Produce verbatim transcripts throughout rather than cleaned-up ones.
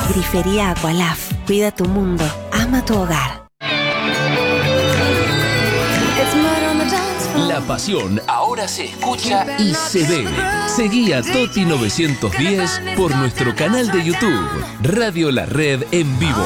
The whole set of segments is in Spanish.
Grifería Aqualaf. Cuida tu mundo. Ama tu hogar. La pasión ahora se escucha y se ve. Seguí a Toti novecientos diez por nuestro canal de YouTube, Radio La Red en vivo.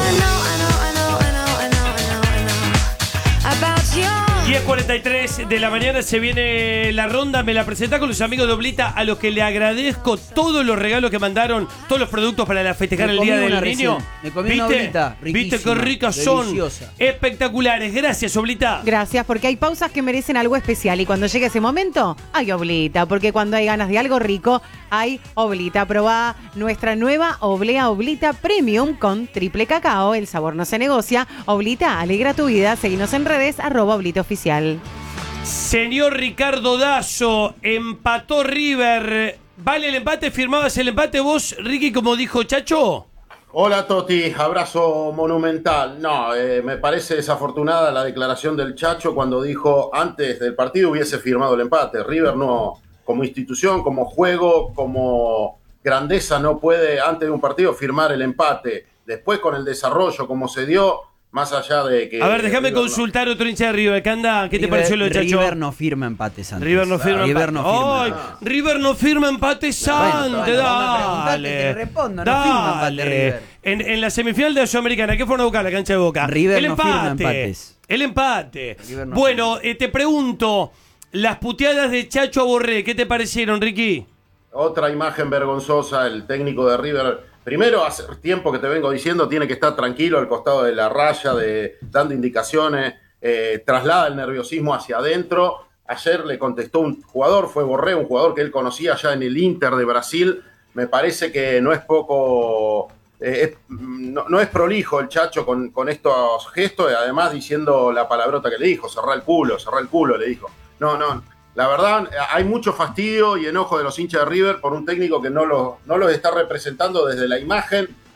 diez cuarenta y tres de la mañana se viene la ronda. Me la presenta con los amigos de Oblita, a los que le agradezco todos los regalos que mandaron, todos los productos para la festejar el Día del Niño. Me comí una ¿Viste? Oblita, ¿Viste qué ricas son? Espectaculares. Gracias, Oblita. Gracias, porque hay pausas que merecen algo especial y cuando llegue ese momento, hay Oblita, porque cuando hay ganas de algo rico, hay Oblita. Probá nuestra nueva Oblea Oblita Premium con triple cacao, el sabor no se negocia. Oblita, alegra tu vida. Seguinos en redes, arroba Oblita Oficial. Señor Ricardo Dazo, empató River. ¿Vale el empate? ¿Firmabas el empate vos, Ricky, como dijo Chacho? Hola Toti, abrazo monumental. No, eh, me parece desafortunada la declaración del Chacho cuando dijo antes del partido hubiese firmado el empate. River no, como institución, como juego, como grandeza, no puede antes de un partido firmar el empate. Después con el desarrollo como se dio, más allá de que... A ver, déjame River consultar no... otro hincha de River. ¿Qué anda? ¿Qué River, te pareció lo de Chacho? River no firma empates antes. River no firma River empate. no firma. Ay, River no firma empates antes. Bueno, bueno, dale. que le responda, no firma empate Dale. River. En, en la semifinal de la Sudamericana, ¿qué fueron a buscar la cancha de Boca? River el no empate. firma empates. El empate. River no bueno, eh, te pregunto, las puteadas de Chacho a Borré, ¿qué te parecieron, Ricky? Otra imagen vergonzosa, el técnico de River. Primero, hace tiempo que te vengo diciendo, tiene que estar tranquilo al costado de la raya, de, dando indicaciones, eh, traslada el nerviosismo hacia adentro. Ayer le contestó un jugador, fue Borré, un jugador que él conocía ya en el Inter de Brasil. Me parece que no es poco, eh, es, no, no es prolijo el Chacho con, con estos gestos, y además diciendo la palabrota que le dijo, cerrá el culo, cerrá el culo, le dijo. No, no. La verdad, hay mucho fastidio y enojo de los hinchas de River por un técnico que no los, no los está representando desde la imagen,